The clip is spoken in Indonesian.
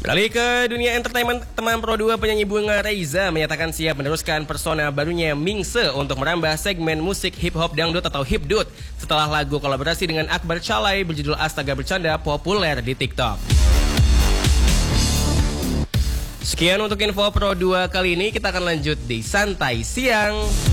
Beralih ke dunia entertainment, teman Pro 2 penyanyi Bunga Reiza menyatakan siap meneruskan persona barunya Mingse untuk merambah segmen musik hip hop dangdut atau hipdut setelah lagu kolaborasi dengan Akbar Calai berjudul Astaga Bercanda populer di TikTok. Sekian untuk info Pro 2 kali ini, kita akan lanjut di Santai Siang.